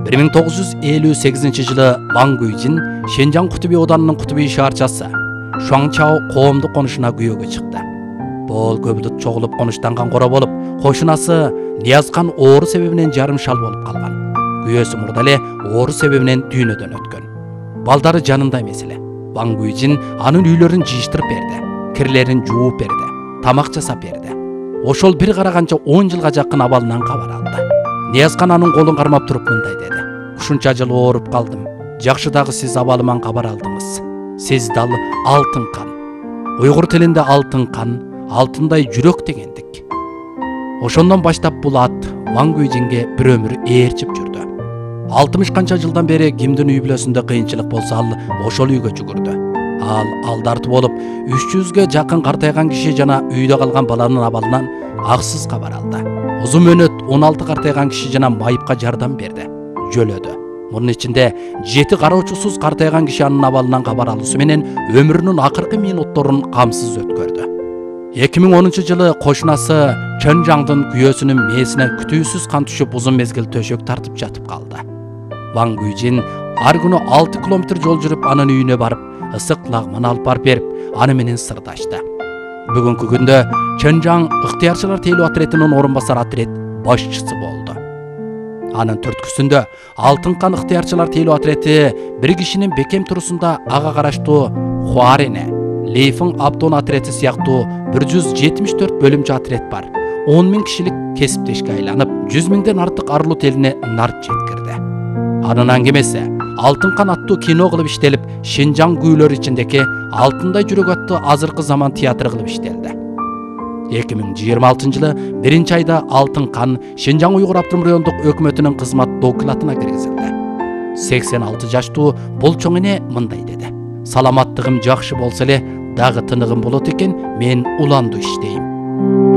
1958-жылы Ван Гуйжин Шенжан Кутуби оданының Кутуби шаарчасы Шуаңчао коомдук конушуна күйөөгө чыкты. Бул көбүлүт чогулуп конуштанган кора болуп, кошунасы Ниязхан оору себебинен жарым шал болуп калган. Күйөөсү мурда эле оору себебинен дүйнөдөн өткөн. Балдары жанында эмес эле. Ван Гуйжин анын үйлөрүн жыйыштырып берди, кирлерин жууп берди, тамак жасап берди. Ошол бир караганча 10 жылга жакын абалынан кабар алды. Ниязхан анын колун кармап туруп мындай деди: "Ушунча жыл ооруп калдым. Жакшы дагы сиз абалыман кабар алдыңыз. Сиз дал алтын кан. Уйгур тилинде алтын кан, алтындай жүрөк дегендик." Ошондон баштап бул ат Ван Гуйжинге бир өмүр ээрчип жүрдү. 60 канча жылдан бери кимдин үй бүлөсүндө кыйынчылык болсо ал ошол үйгө жүгүрдү. Ал алдарты болуп 300ге жакын картайган киши жана үйдө калган баланын абалынан аксыз кабар алды. Узун мөөнөт 16 картайган киши жана майыпка жардам берди, жөлөдү. Мунун ичинде 7 кароочусуз картайган киши анын абалынан кабар алуусу менен өмүрүнүн акыркы минутторун камсыз өткөрдү. 2010 жылы кошунасы Чөнжаңдын күйөөсүнүн мээсине күтүүсүз кан түшүп узун мезгил төшөк тартып жатып калды. Ван Гуйжин ар күнү 6 километр жол жүрүп анын үйүнө барып, ысык лагман алып барып берип, аны менен сырдашты. Бүгүнкү күндө Чөнжаң ыктыярчылар тейлөө отретинин орун басар отрет башчысы болду. Анын түрткүсүндө алтын кан ыктыярчылар тейлөө отрети бир кишинин бекем турусунда ага караштуу Хуарене, Лейфин Аптон отрети сыяктуу 174 бөлүмчө отрет бар. 10 000 кишилик кесиптешке айланып, 100 000ден артык Арлут элине нарт жеткирди. Анын аңгемеси Алтын кан аттуу кино кылып иштелип, Шенжаң күүлөр ичиндеги Алтындай жүрөк аттуу азыркы заман театры кылып иштелди. 2026 жылы 1-айда Алтын кан Шенжаң уйгур автоном райондук өкмөтүнүн кызмат документатына киргизилди. 86 жаштуу бул чоң эне мындай деди: "Саламаттыгым жакшы болсо эле, дагы тыныгым болот экен, мен уланду иштейм."